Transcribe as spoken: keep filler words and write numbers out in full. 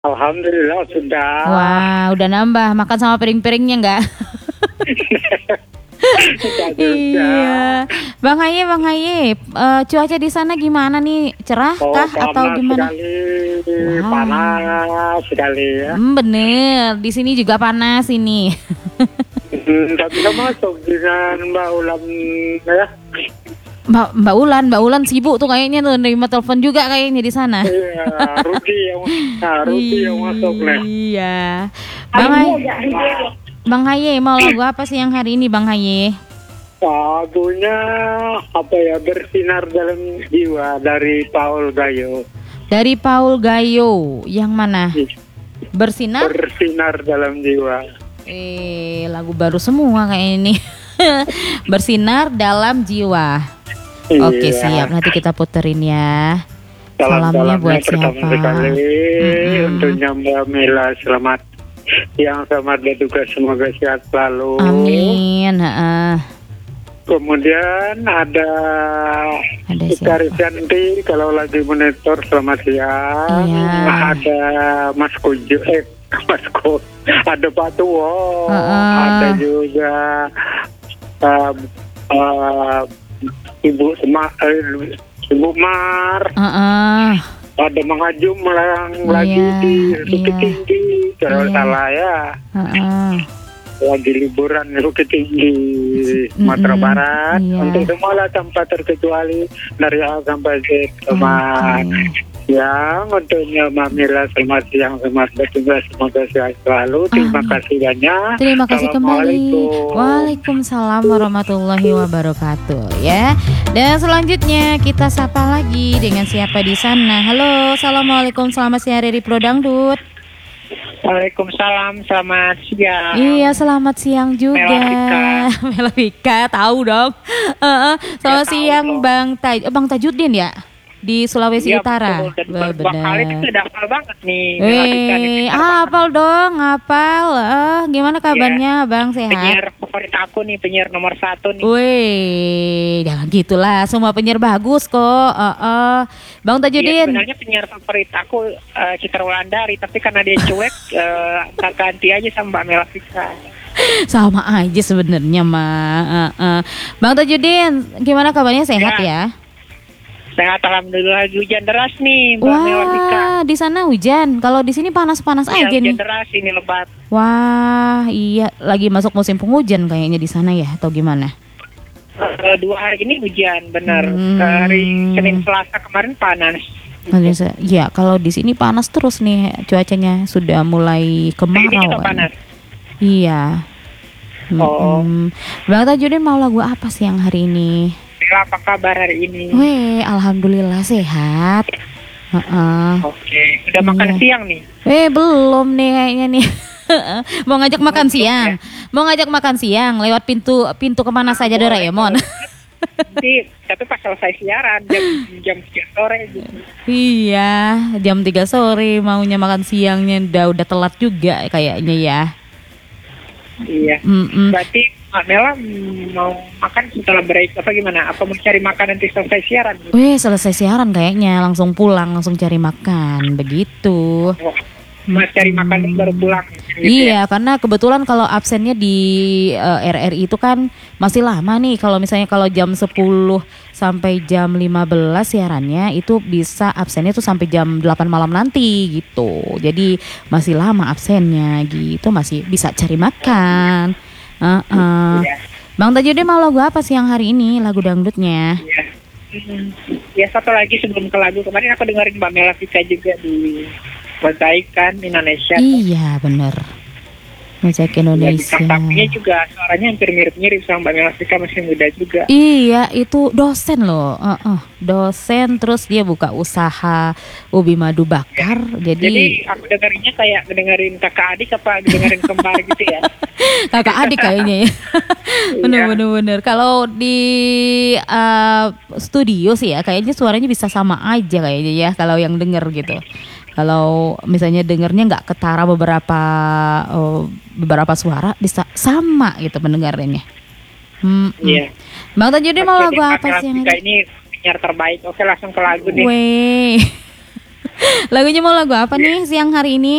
Alhamdulillah sudah. Wah, udah nambah. Makan sama piring-piringnya nggak? Sudah juga. Iya, Bang Haye, Bang Haye, eh, cuaca di sana gimana nih? Cerah Oh, kah panas atau gimana? sekali, Wow. panas sekali ya. Hmm, bener, di sini juga panas ini. Hmm, Nggak bisa masuk dengan Mbak Ulam ya. Mbak, Mbak Ulan, Mbak Ulan sibuk tuh kayaknya tuh nerima telepon juga kayaknya di sana. Iya, Rudi yang, nah, Rudi yang masuk nih. Iya, Bang Haye, Bang Haye mau lagu apa sih yang hari ini, Bang Haye? Lagunya apa ya, bersinar dalam jiwa dari Paul Gayo. Dari Paul Gayo, yang mana? Bersinar? Bersinar dalam jiwa. Eh, lagu baru semua kayak ini. Bersinar dalam jiwa. Oke, Iya. siap. Nanti kita puterin ya. Salamnya Salam-salamnya buat pertama siapa? sekali Mm-mm. untuk Mbak Mila, selamat yang selamat bertugas, semoga sehat selalu. Amin. Heeh. Kemudian ada Ada Ika siapa? Risyanti kalau lagi monitor, selamat siang. Iya. Ada Mas Kujo, eh Mas Ko, ada Pak Tuwo, Heeh. ada juga uh, uh, Ibu Sema, eh, Ibu Mar, Heeh. ada Mang Ajum yang Iya, lagi di Bukit iya. Tinggi, kalau Iya. salah ya, Heeh. lagi liburan di Bukit Tinggi, Sumatera Mm-mm, Barat. iya. Untuk semua lah tanpa terkecuali dari A sampai Z, selamat Oke. siang. Untuknya Mbak Mila, selamat siang, selamat bertugas, semoga sehat selalu. Terima Amin. kasih banyak. Terima kasih kembali. Assalamualaikum. Waalaikumsalam warahmatullahi wabarakatuh ya. Dan selanjutnya kita sapa lagi dengan siapa di sana. Halo, assalamualaikum, selamat siang Riri Pro Dangdut. Waalaikumsalam, selamat siang. Iya, selamat siang juga. Melarika. Melarika, tahu dong. Heeh, selamat tahu siang dong. Bang Taj, eh, Bang Tajudin ya di Sulawesi Iya, Utara. betul. Dan Wah, beberapa kali itu benar. udah hafal banget nih. Melarika nih, Eh, pintar banget. hafal dong, hafal. Eh, gimana kabarnya, Bang? Sehat? Penyiar favorit aku nih, penyiar nomor satu nih. Wih, jangan gitulah. Semua penyiar bagus kok. Eh, eh. Bang Iya, Tajudin. sebenarnya penyiar favorit aku eh, Citra Wulandari, tapi karena dia cuek, eh, tak ganti aja sama Mbak Melarika. Sama aja sebenarnya mah. Eh, eh. Bang Tajudin, gimana kabarnya? Sehat ya? Sehat, alhamdulillah. Hujan deras nih, Mbak Melarika. Wah, di sana hujan. Kalau di sini panas-panas Iya, aja hujan nih. deras ini, lebat. Wah, iya, lagi masuk musim penghujan kayaknya di sana ya, atau gimana? Eh, dua hari ini hujan, benar. Hmm. Hari Senin Selasa kemarin panas. Iya, kalau di sini panas terus nih cuacanya, sudah mulai Ini kemarau. juga panas. Iya. Oh. Mm-mm. Bang Tajudin mau lagu apa sih yang hari ini? Mila, apa kabar hari ini? Weh, alhamdulillah sehat. Heeh. Oke, udah makan Iya. siang nih. Eh, belum nih kayaknya nih. Mau ngajak makan Belum siang. Mau ngajak makan siang lewat pintu pintu kemana saja Boleh, Doraemon. Nanti, tapi pas selesai siaran jam jam tiga sore gitu. Iya, jam tiga sore maunya makan siangnya udah udah telat juga kayaknya ya. Iya. Mm-mm. Berarti Mbak Mela mm, mau makan setelah break apa gimana? Apa mau cari makan nanti selesai siaran? Weh, selesai siaran kayaknya langsung pulang, langsung cari makan begitu. Oh, mau cari makan dulu baru pulang. Gitu ya? Iya, karena kebetulan kalau absennya di eh, R R I itu kan masih lama nih. Kalau misalnya kalau jam sepuluh sampai jam lima belas siarannya itu bisa absennya tuh sampai jam delapan malam nanti gitu. Jadi masih lama absennya gitu, masih bisa cari makan. Uh-uh. Iya. Bang Tajudin mau lagu apa sih yang hari ini? Lagu dangdutnya. Iya. Hmm. Ya satu lagi sebelum ke lagu, kemarin aku dengerin Mbak Mela Vika juga di Mozaikan Indonesia. Iya, bener. Mozaik Ya, Indonesia. tampangnya juga suaranya hampir mirip-mirip sama Mbak Mela Vika, masih muda juga. Iya, itu dosen loh. Uh-uh. Dosen, terus dia buka usaha ubi madu bakar. Jadi, Jadi aku dengerinnya kayak dengerin kakak adik apa dengerin kembar gitu ya. kakak adik kayaknya ya. Bener-bener bener. Kalau di uh, studio sih ya, kayaknya suaranya bisa sama aja kayaknya ya. Kalau yang denger gitu. Kalau misalnya dengernya nggak ketara beberapa uh, beberapa suara bisa sama gitu pendengarannya. Hmm, Iya. Bang Tajudin mau Oke, lagu Mbak apa Mela sih yang Vika ini penyiar terbaik. Oke, langsung ke lagu deh. Weh. Lagunya mau lagu apa nih siang hari ini?